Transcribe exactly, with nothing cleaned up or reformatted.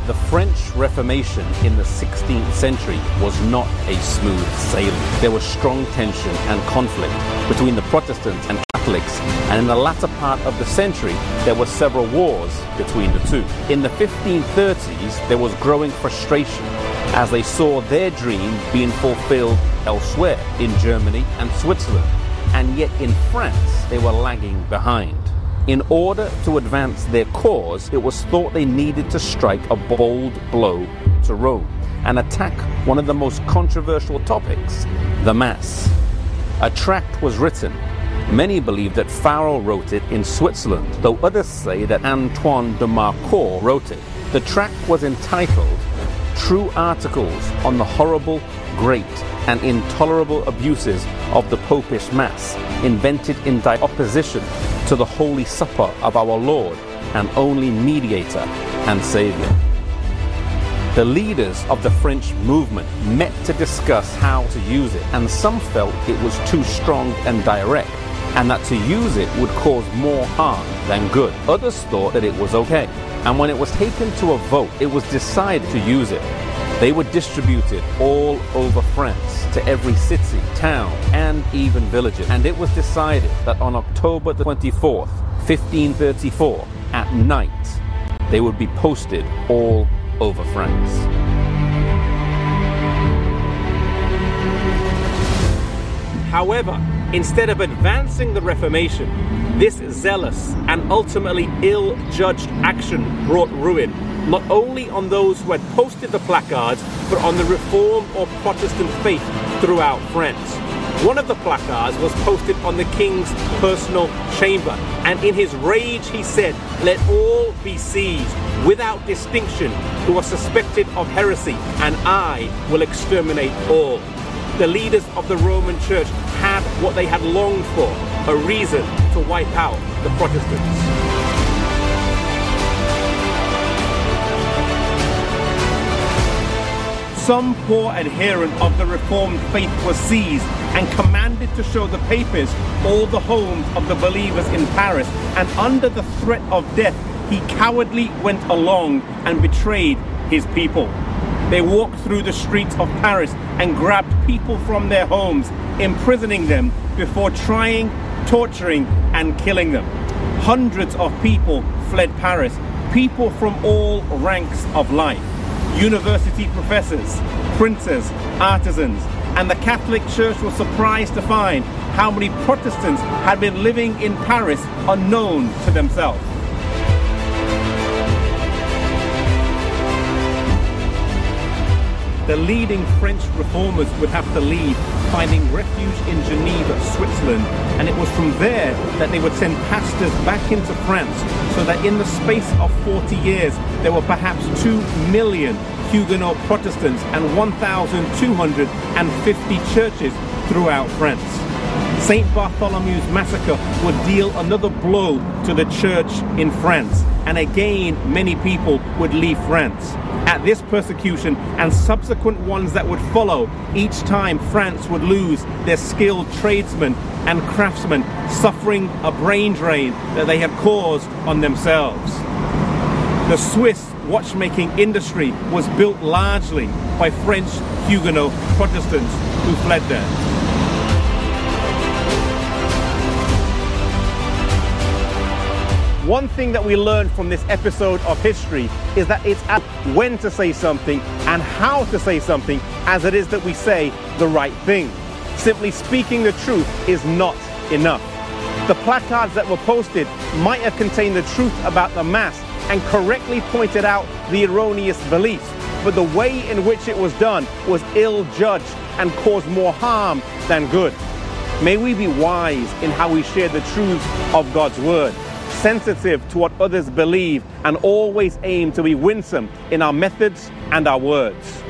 The French Reformation in the sixteenth century was not a smooth sailing. There was strong tension and conflict between the Protestants and Catholics, and in the latter part of the century, there were several wars between the two. In the fifteen thirties, there was growing frustration as they saw their dream being fulfilled elsewhere in Germany and Switzerland, and yet in France, they were lagging behind. In order to advance their cause, it was thought they needed to strike a bold blow to Rome and attack one of the most controversial topics, the Mass. A tract was written. Many believe that Farel wrote it in Switzerland, though others say that Antoine de Marcourt wrote it. The tract was entitled True Articles on the Horrible, Great, and Intolerable Abuses of the Popish Mass, invented in direct opposition to the Holy Supper of our Lord and only mediator and Saviour. The leaders of the French movement met to discuss how to use it, and some felt it was too strong and direct, and that to use it would cause more harm than good. Others thought that it was okay, and when it was taken to a vote, it was decided to use it. They were distributed all over France to every city, town, and even villages. And it was decided that on October the twenty-fourth, fifteen thirty-four, at night, they would be posted all over France. However, instead of advancing the Reformation, this zealous and ultimately ill-judged action brought ruin, not only on those who had posted the placards, but on the Reformed or Protestant faith throughout France. One of the placards was posted on the king's personal chamber, and in his rage he said, "Let all be seized, without distinction, who are suspected of heresy, and I will exterminate all." The leaders of the Roman Church had what they had longed for, a reason to wipe out the Protestants. Some poor adherent of the Reformed faith was seized and commanded to show the papists all the homes of the believers in Paris, and under the threat of death, he cowardly went along and betrayed his people. They walked through the streets of Paris and grabbed people from their homes, imprisoning them before trying, torturing, and killing them. Hundreds of people fled Paris, people from all ranks of life. University professors, princes, artisans, and the Catholic Church was surprised to find how many Protestants had been living in Paris unknown to themselves. The leading French reformers would have to leave, finding refuge in Geneva, Switzerland, and it was from there that they would send pastors back into France, so that in the space of forty years, there were perhaps two million Huguenot Protestants and one thousand two hundred fifty churches throughout France. Saint Bartholomew's massacre would deal another blow to the church in France, and again many people would leave France. At this persecution and subsequent ones that would follow, each time France would lose their skilled tradesmen and craftsmen, suffering a brain drain that they had caused on themselves. The Swiss watchmaking industry was built largely by French Huguenot Protestants who fled there. One thing that we learned from this episode of history is that it's at when to say something and how to say something as it is that we say the right thing. Simply speaking the truth is not enough. The placards that were posted might have contained the truth about the Mass and correctly pointed out the erroneous beliefs, but the way in which it was done was ill-judged and caused more harm than good. May we be wise in how we share the truths of God's Word, sensitive to what others believe, and always aim to be winsome in our methods and our words.